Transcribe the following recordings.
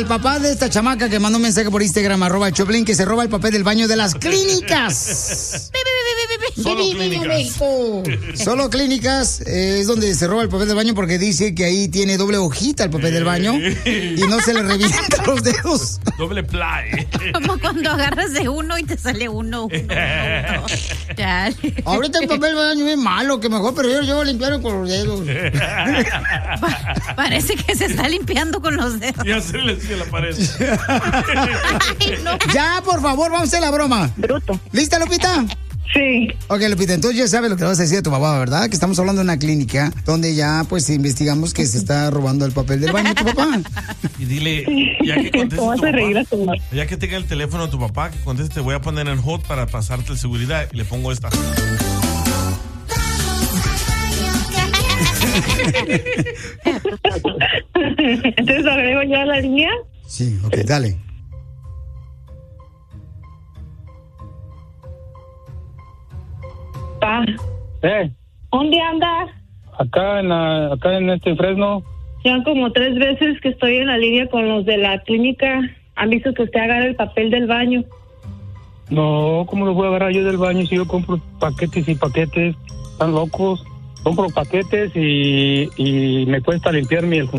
el papá de esta chamaca que mandó un mensaje por Instagram, @Choplin, que se roba el papel del baño de las clínicas. Solo clínicas es donde se roba el papel del baño porque dice que ahí tiene doble hojita el papel del baño y no se le revientan los dedos. Doble ply. Como cuando agarras de uno y te sale uno. Dale. Ahorita el papel del baño es malo, que mejor prefiero yo limpiarlo con los dedos. Parece que se está limpiando con los dedos. Ya se le sigue la pared. Ay, no. Ya, por favor, vamos a hacer la broma. Bruto. ¿Lista, Lupita? Sí. Ok, Lupita, entonces ya sabes lo que le vas a decir a tu papá, ¿verdad? Que estamos hablando de una clínica donde ya, pues, investigamos que se está robando el papel del baño a tu papá. Y dile, ya que conteste ¿Cómo vas a reír a tu mamá? ya que tenga el teléfono de tu papá, que conteste, te voy a poner en hold para pasarte el seguridad y le pongo esta. Entonces agrego ya la línea. Sí, ok, dale. Pa, ¿dónde andas? Acá en este Fresno. Ya como 3 veces que estoy en la línea con los de la clínica. Han visto que usted agarra el papel del baño. No, ¿cómo lo voy a agarrar yo del baño si yo compro paquetes y paquetes? Están locos. Compro paquetes y me cuesta limpiarme el...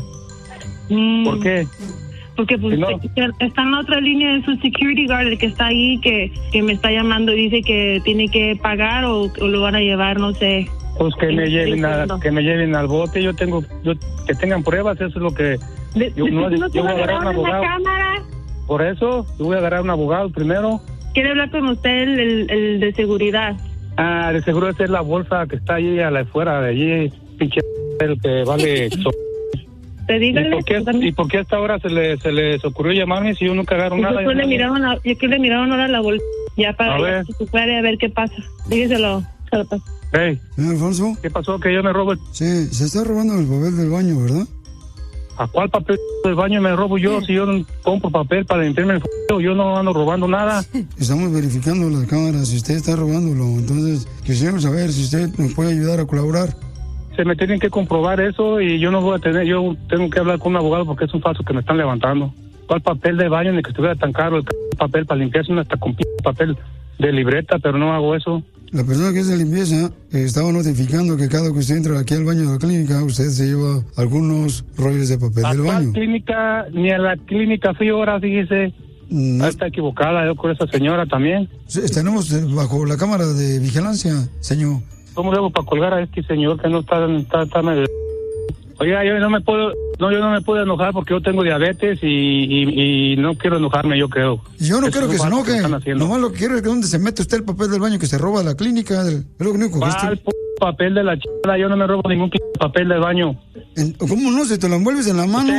¿Por qué? Porque pues, Si no- está en la otra línea de su security guard, el que está ahí, que me está llamando y dice que tiene que pagar o lo van a llevar, no sé. Pues que me lleven al bote. Que tengan pruebas, eso es lo que... Yo voy a agarrar un abogado. Cámara. Por eso, yo voy a agarrar un abogado primero. Quiere hablar con usted el de seguridad. Ah, de seguro esa es la bolsa que está allí a la afuera de allí, pinche el que vale... Te dígale. ¿Y por qué hasta ahora se les ocurrió llamarme si yo nunca agarro nada? Yo le miraron ahora la bolsa. Ya para A ver. que se puede a ver qué pasa. Dígaselo. Hey, Alfonso. ¿Qué pasó? Que yo me robo... Sí, se está robando el papel del baño, ¿verdad? ¿A cuál papel del baño me robo yo? Si yo no compro papel para limpiarme el yo no ando robando nada. Estamos verificando las cámaras, si usted está robándolo. Entonces, quisiéramos saber si usted nos puede ayudar a colaborar. Se me tienen que comprobar eso y yo no voy a tener... Yo tengo que hablar con un abogado porque es un falso que me están levantando. ¿Cuál papel de baño ni que estuviera tan caro el papel para limpiarse uno hasta con papel de libreta? Pero no hago eso. La persona que es de limpieza estaba notificando que cada que usted entra aquí al baño de la clínica, usted se lleva algunos rollos de papel del baño. Clínica, ni a la clínica fui ahora, fíjese. No. Está equivocada yo con esa señora también. Sí, tenemos bajo la cámara de vigilancia, señor. ¿Cómo le hago para colgar a este señor que no está medio... Oiga, yo no me puedo enojar porque yo tengo diabetes y no quiero enojarme, yo creo. Yo no Eso quiero que es se lo malo enoje. están haciendo. Nomás lo que quiero es que donde se mete usted el papel del baño que se roba la clínica. Es lo único que ¿Cuál papel de la chingada? Yo no me robo ningún papel del baño. ¿Cómo no? Si te lo envuelves en la mano.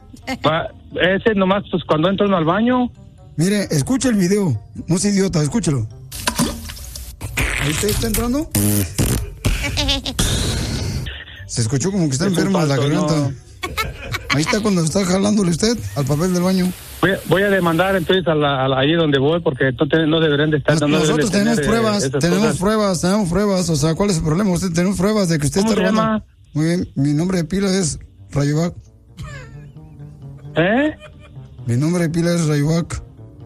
Ese nomás, pues cuando entro al baño. Mire, escucha el video. No sea idiota, escúchalo. ¿Ahí está entrando? Se escuchó como que está enferma de la garganta. ¿No? Ahí está cuando está jalándole usted al papel del baño. Voy a demandar entonces ahí donde voy porque no deberían de estar... Nosotros tenemos pruebas. O sea, ¿cuál es el problema? Usted tenemos pruebas de que usted ¿Cómo está se robando. llama? Muy bien, mi nombre de pila es Rayovac. ¿Eh? Mi nombre de pila es Rayovac.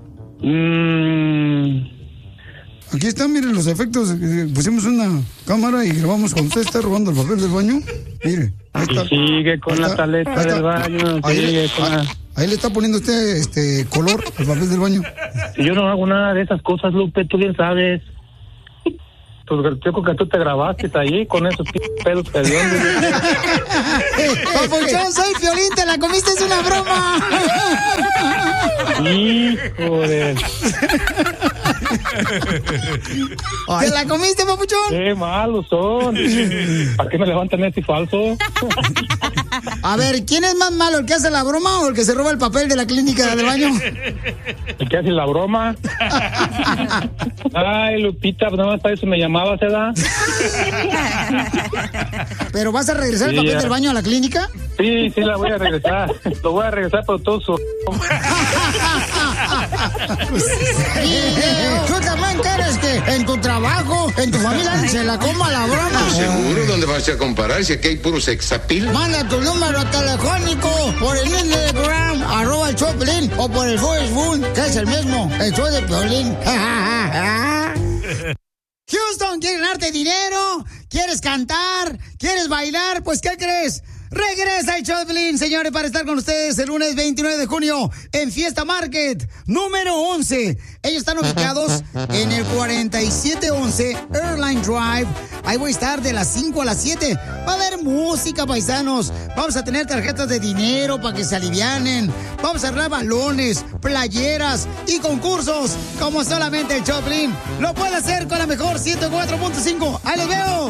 Aquí están, miren los efectos. Pusimos una cámara y grabamos cuando usted está robando el papel del baño. Mire, ahí está. Sigue con la taleta del baño. Ahí le está poniendo usted color al papel del baño. Yo no hago nada de esas cosas, Lupe, tú bien sabes. Pues yo creo que tú te grabaste ahí con esos pelos hediondos. Papuchón, soy Piolín, te la comiste, es una broma. Hijo de... ¿Te la comiste, papuchón? Qué malos son. ¿Para qué me levantan este falso? A ver, ¿quién es más malo, el que hace la broma o el que se roba el papel de la clínica del baño? ¿El que hace la broma? Ay, Lupita, pues nada más para eso me llamabas, ¿verdad? ¿Pero vas a regresar el papel del baño a la clínica? Sí, la voy a regresar. Lo voy a regresar por todo su... ¿Tú también quieres que en tu trabajo, en tu familia, se la coma la broma? ¿Seguro? ¿Dónde vas a comparar si aquí hay puro sexapil? Manda tu número telefónico por el Instagram, @el_Choplin, o por el Facebook, que es el mismo, el show de Piolín. Houston, ¿quieres ganarte dinero? ¿Quieres cantar? ¿Quieres bailar? Pues, ¿qué crees? Regresa el show de Piolín, señores, para estar con ustedes el lunes 29 de junio en Fiesta Market, número 11. Ellos están ubicados en el 4711 Airline Drive. Ahí voy a estar de las 5 a las 7. Va a haber música, paisanos. Vamos a tener tarjetas de dinero para que se alivianen. Vamos a arreglar balones, playeras y concursos como solamente el show de Piolín lo puede hacer con la mejor 104.5. ¡Ahí los veo!